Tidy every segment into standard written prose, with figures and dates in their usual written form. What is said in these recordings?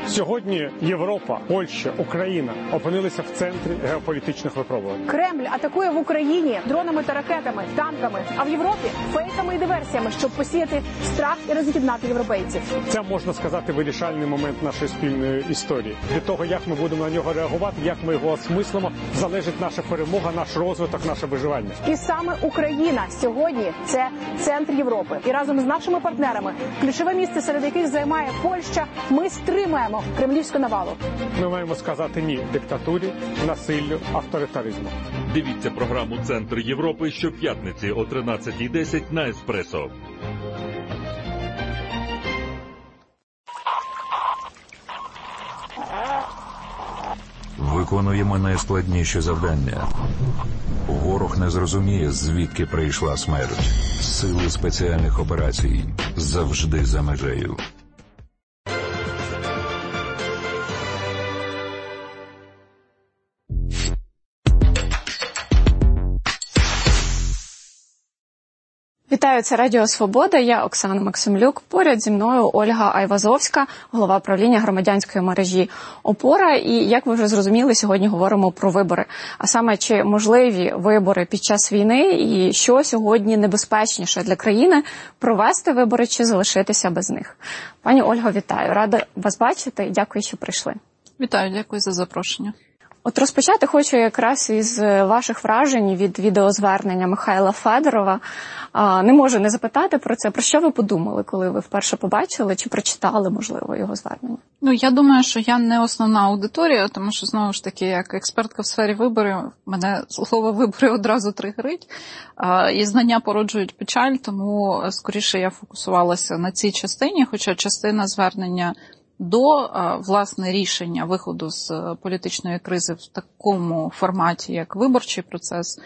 Сьогодні Європа, Польща, Україна опинилися в центрі геополітичних випробувань. Кремль атакує в Україні дронами та ракетами, танками, а в Європі фейками і диверсіями, щоб посіяти страх і роз'єднати європейців. Це, можна сказати, вирішальний момент нашої спільної історії. Від того, як ми будемо на нього реагувати, як ми його осмислимо, залежить наша перемога, наш розвиток, наше виживання. І саме Україна сьогодні – це центр Європи. І разом з нашими партнерами, ключове місце, серед яких займає Польща, ми стримуємо кремлівську навалу. Ми маємо сказати ні диктатурі, насиллю, авторитаризму. Дивіться програму «Центр Європи» щоп'ятниці о 13:10 на Еспресо. Виконуємо найскладніші завдання. Ворог не зрозуміє, звідки прийшла смерть. Сили спеціальних операцій завжди за межею. Вітаю, це Радіо Свобода, я Оксана Максимлюк. Поряд зі мною Ольга Айвазовська, голова правління громадянської мережі «Опора». І, як ви вже зрозуміли, сьогодні говоримо про вибори. А саме, чи можливі вибори під час війни і що сьогодні небезпечніше для країни – провести вибори чи залишитися без них. Пані Ольго, вітаю. Рада вас бачити і дякую, що прийшли. Вітаю, дякую за запрошення. От розпочати хочу якраз із ваших вражень від відеозвернення Михайла Федорова. Не можу не запитати про це. Про що ви подумали, коли ви вперше побачили чи прочитали, можливо, його звернення? Я думаю, що я не основна аудиторія, тому що, знову ж таки, як експертка в сфері виборів, мене слово «вибори» одразу тригерить. І знання породжують печаль, тому, скоріше, я фокусувалася на цій частині, хоча частина звернення до, власне, рішення виходу з політичної кризи в такому форматі, як виборчий процес,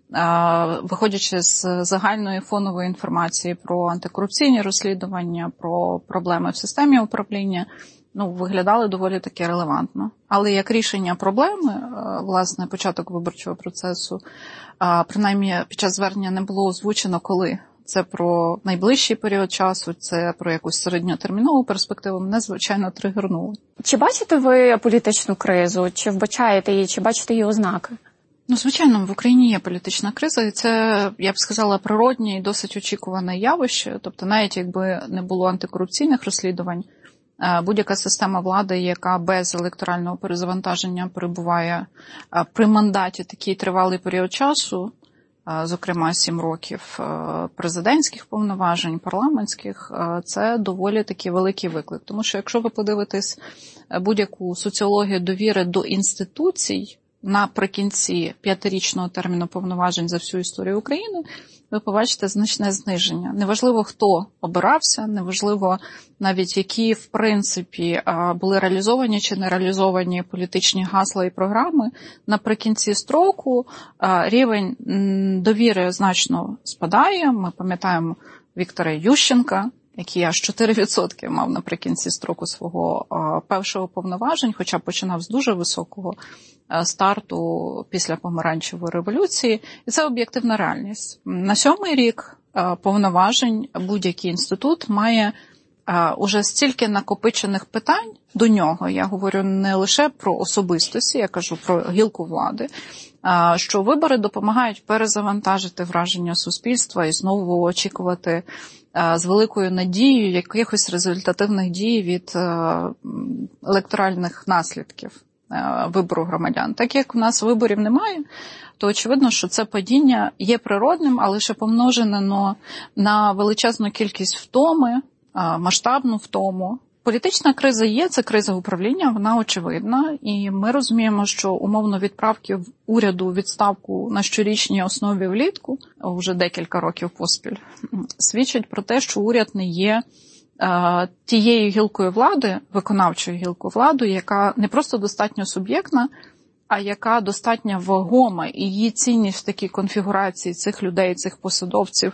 виходячи з загальної фонової інформації про антикорупційні розслідування, про проблеми в системі управління, виглядали доволі таки релевантно. Але як рішення проблеми, власне, початок виборчого процесу, принаймні під час звернення не було озвучено коли. Це про найближчий період часу, це про якусь середньотермінову перспективу. Мене, звичайно, тригернуло. Чи бачите ви політичну кризу? Чи вбачаєте її? Чи бачите її ознаки? Звичайно, в Україні є політична криза, і це, я б сказала, природнє і досить очікуване явище. Тобто, навіть якби не було антикорупційних розслідувань, будь-яка система влади, яка без електорального перезавантаження перебуває при мандаті такий тривалий період часу, зокрема 7 років президентських повноважень, парламентських, це доволі такий великий виклик. Тому що якщо ви подивитесь будь-яку соціологію довіри до інституцій наприкінці 5-річного терміну повноважень за всю історію України, ви побачите значне зниження. Неважливо, хто обирався, неважливо навіть які, в принципі, були реалізовані чи не реалізовані політичні гасла і програми, наприкінці строку рівень довіри значно спадає. Ми пам'ятаємо Віктора Ющенка, який аж 4% мав наприкінці строку свого першого повноважень, хоча починав з дуже високого старту після помаранчевої революції. І це об'єктивна реальність. На 7-й рік повноважень будь-який інститут має уже стільки накопичених питань до нього. Я говорю не лише про особистості, я кажу про гілку влади, що вибори допомагають перезавантажити враження суспільства і знову очікувати з великою надією якихось результативних дій від електоральних наслідків вибору громадян. Так як у нас виборів немає, то очевидно, що це падіння є природним, а лише помножене на величезну кількість втоми, масштабну втому. Політична криза є, це криза управління, вона очевидна, і ми розуміємо, що умовно відправки уряду у відставку на щорічній основі влітку, вже декілька років поспіль, свідчать про те, що уряд не є тією гілкою влади, виконавчою гілкою влади, яка не просто достатньо суб'єктна, а яка достатньо вагома, і її цінність в такій конфігурації цих людей, цих посадовців,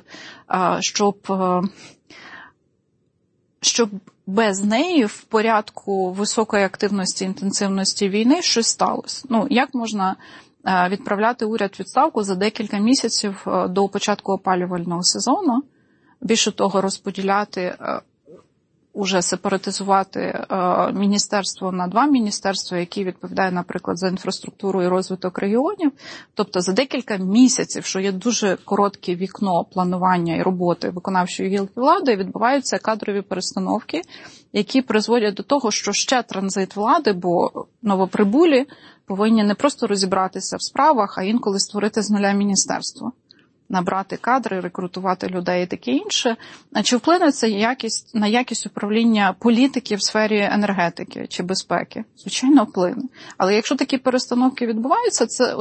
щоб без неї в порядку високої активності, інтенсивності війни щось сталося. Як можна відправляти уряд в відставку за декілька місяців до початку опалювального сезону, більше того, розподіляти уже сепаратизувати міністерство на 2 міністерства, які відповідають, наприклад, за інфраструктуру і розвиток регіонів. Тобто за декілька місяців, що є дуже коротке вікно планування і роботи виконавчої гілки влади, відбуваються кадрові перестановки, які призводять до того, що ще транзит влади, бо новоприбулі повинні не просто розібратися в справах, а інколи створити з нуля міністерство. Набрати кадри, рекрутувати людей і таке інше. А чи вплине це на якість управління політики в сфері енергетики чи безпеки? Звичайно, вплине. Але якщо такі перестановки відбуваються, це